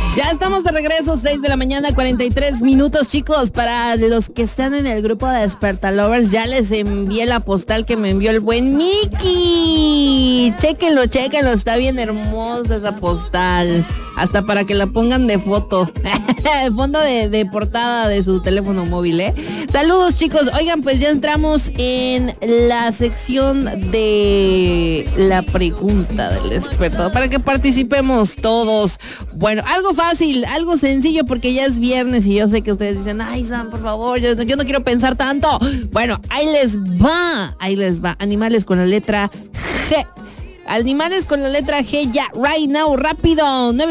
Ya estamos de regreso, 6 de la mañana, 43 minutos, chicos. Para los que están en el grupo de Despertalovers, ya les envié la postal que me envió el buen Mickey. Chéquenlo, está bien hermosa esa postal. Hasta para que la pongan de foto. El fondo de portada de su teléfono móvil, ¿eh? Saludos, chicos. Oigan, pues ya entramos en la sección de la pregunta del despertador para que participemos todos. Bueno, algo fácil, algo sencillo, porque ya es viernes y yo sé que ustedes dicen, ay, Sam, por favor, yo no quiero pensar tanto. Bueno, ahí les va. Animales con la letra G. Animales con la letra G, ya, right now, rápido.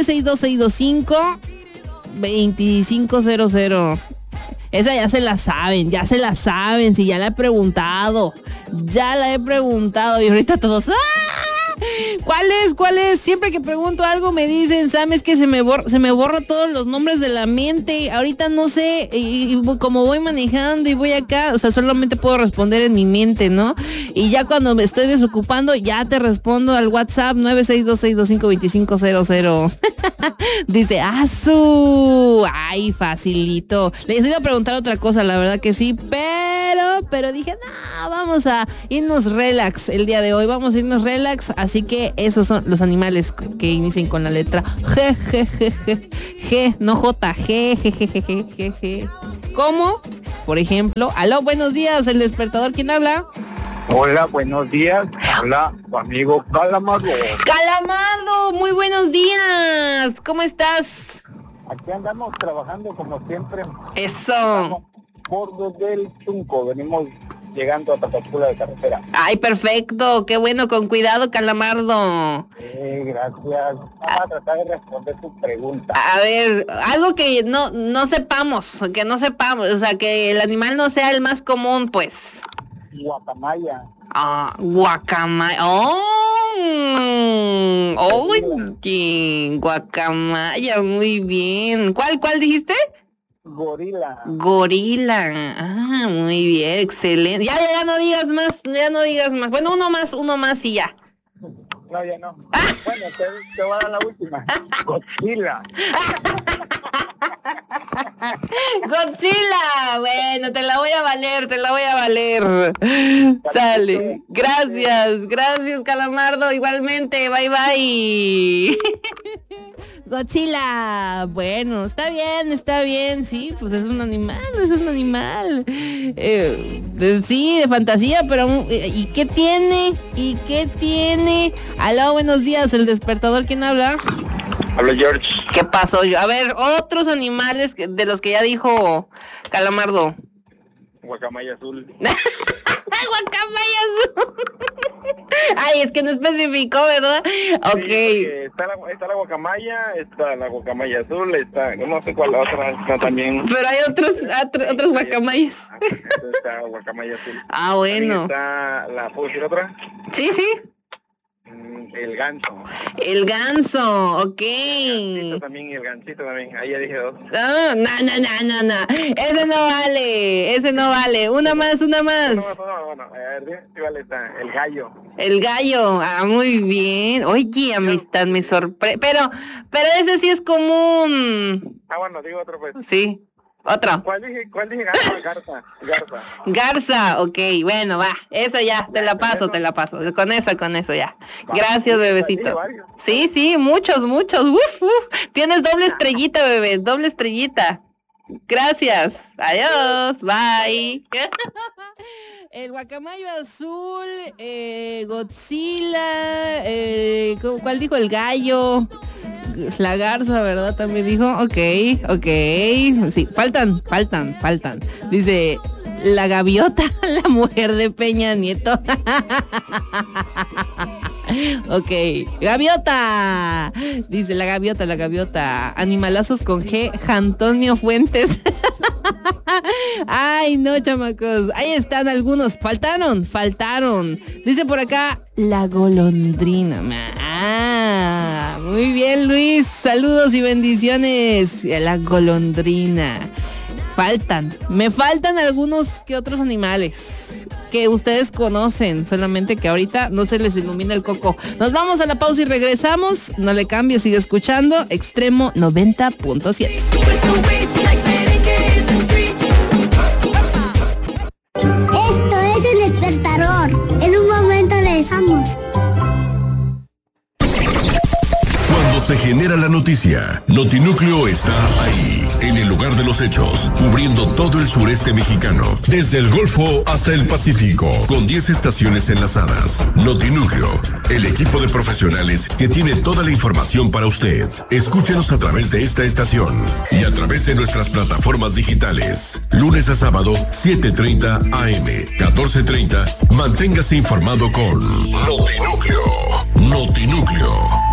962-625-2500. Esa ya se la saben, si ya la he preguntado. Y ahorita todos, ¡ah! ¿Cuál es? Siempre que pregunto algo me dicen, Sam, es que se me borra todos los nombres de la mente. Ahorita no sé, y como voy manejando y voy acá, o sea, solamente puedo responder en mi mente, ¿no? Y ya cuando me estoy desocupando, ya te respondo al WhatsApp 962-625-2500. Dice, ¡asu! Ay, facilito. Les iba a preguntar otra cosa, la verdad que sí, pero dije, no, vamos a irnos relax el día de hoy, así que esos son los animales que inician con la letra G, no J, G. ¿Cómo? Por ejemplo, aló, buenos días, el despertador, ¿quién habla? Hola, buenos días. Habla tu amigo Calamardo. Calamardo, muy buenos días. ¿Cómo estás? Aquí andamos trabajando como siempre. Eso. Bordo del Tunco. Venimos llegando a Tapachula de carretera. Ay, perfecto. Qué bueno, con cuidado, Calamardo. Gracias. Vamos a tratar de responder su pregunta. A ver, algo que no sepamos, o sea, que el animal no sea el más común, pues. Guacamaya. Guacamaya. Oye, guacamaya, muy bien. ¿Cuál dijiste? Gorila. Muy bien, excelente. Ya no digas más. Bueno, uno más y ya. No, ya no. Bueno, te voy a dar la última. Godzilla. Godzilla, bueno, te la voy a valer. Sale. Gracias, Calamardo, igualmente, bye. Godzilla, bueno, está bien, sí, pues es un animal. Sí, de fantasía, pero ¿y qué tiene? Aló, buenos días, el despertador, ¿quién habla? Habla George. ¿Qué pasó? A ver, otros animales de los que ya dijo Calamardo. Guacamaya azul. Guacamaya azul. Ay, es que no especificó, ¿verdad? Ok. Sí, está la guacamaya, está la guacamaya azul, está, no sé cuál otra, está también. Pero hay otros guacamayas. Está guacamaya azul. Ah, bueno. Está la, ¿puedo decir otra? Sí. El ganso. El ganso, ok. El gansito también, ahí ya dije dos. No. Ese no vale. Una más. Bueno, a ver, sí vale, está el gallo. El gallo, muy bien. Oye, amistad, me sorprende. Pero ese sí es común. Bueno, digo otro pues. Sí. Otro. ¿Cuál dije? Garza, ok, bueno, va. Esa ya, te la paso. Con eso ya. Gracias, bebecito. Sí, muchos. Uf. Tienes doble estrellita, bebé, doble estrellita. Gracias. Adiós. Bye. El guacamayo azul, Godzilla, ¿cuál dijo? El gallo. La garza, ¿verdad? También dijo, ok. Sí, faltan. Dice, la gaviota, la mujer de Peña Nieto. Ok, gaviota. Dice la gaviota. Animalazos con G, Antonio Fuentes. Ay, no, chamacos. Ahí están algunos. Faltaron. Dice por acá, la golondrina. Muy bien, Luis. Saludos y bendiciones. La golondrina. faltan algunos que otros animales que ustedes conocen, solamente que ahorita no se les ilumina el coco. Nos vamos a la pausa y regresamos. No le cambies, sigue escuchando Extremo 90.7. Esto es El Despertador. En un momento regresamos. Cuando se genera la noticia, Notinúcleo está ahí, en el lugar de los hechos, cubriendo todo el sureste mexicano, desde el Golfo hasta el Pacífico, con 10 estaciones enlazadas. Notinúcleo, el equipo de profesionales que tiene toda la información para usted. Escúchenos a través de esta estación y a través de nuestras plataformas digitales. Lunes a sábado, 7:30 AM, 14:30. Manténgase informado con Notinúcleo. Notinúcleo.